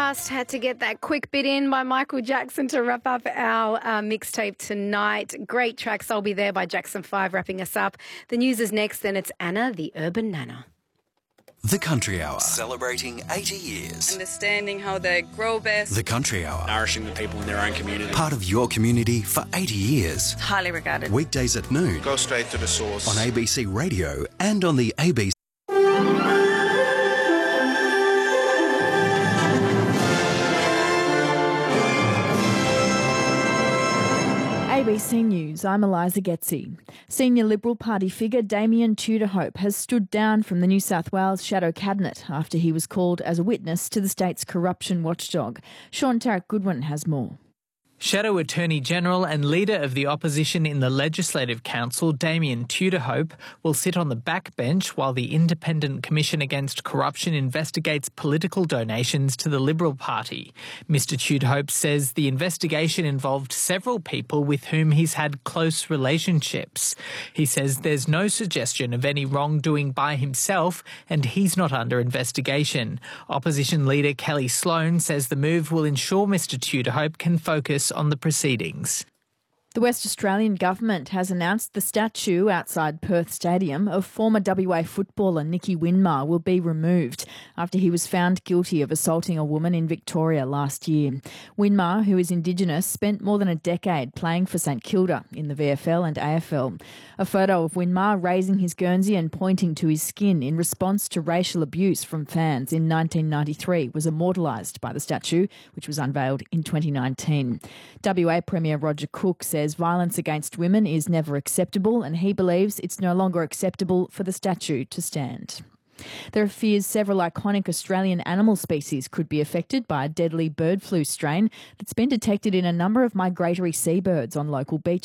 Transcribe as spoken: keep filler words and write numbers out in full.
Just had to get that quick bit in by Michael Jackson to wrap up our uh, mixtape tonight. Great tracks. I'll Be There by Jackson five wrapping us up. The news is next, then it's Anna, the Urban Nana. The Country Hour, celebrating eighty years. Understanding how they grow best. The Country Hour, nourishing the people in their own community. Part of your community for eighty years. Highly regarded. Weekdays at noon. Go straight to the source. On A B C Radio and on the A B C. A B C News, I'm Eliza Getzi. Senior Liberal Party figure Damien Tudorhope has stood down from the New South Wales Shadow Cabinet after he was called as a witness to the state's corruption watchdog. Sean Tarrant-Goodwin has more. Shadow Attorney-General and Leader of the Opposition in the Legislative Council, Damien Tudorhope, will sit on the backbench while the Independent Commission Against Corruption investigates political donations to the Liberal Party. Mister Tudorhope says the investigation involved several people with whom he's had close relationships. He says there's no suggestion of any wrongdoing by himself and he's not under investigation. Opposition Leader Kelly Sloan says the move will ensure Mister Tudorhope can focus on the proceedings. The West Australian Government has announced the statue outside Perth Stadium of former W A footballer Nicky Winmar will be removed after he was found guilty of assaulting a woman in Victoria last year. Winmar, who is Indigenous, spent more than a decade playing for St Kilda in the V F L and A F L. A photo of Winmar raising his Guernsey and pointing to his skin in response to racial abuse from fans in nineteen ninety-three was immortalised by the statue, which was unveiled in twenty nineteen. W A Premier Roger Cook says violence against women is never acceptable and he believes it's no longer acceptable for the statue to stand. There are fears several iconic Australian animal species could be affected by a deadly bird flu strain that's been detected in a number of migratory seabirds on local beaches.